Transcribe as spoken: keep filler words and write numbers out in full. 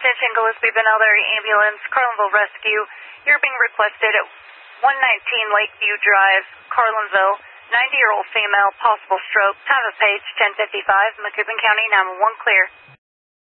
Attention Gillespie Benelder Ambulance, Carlinville Rescue. You're being requested at one nineteen Lakeview Drive, Carlinville. ninety-year-old female, possible stroke. Time of page ten fifty-five. Macoupin County nine one one clear.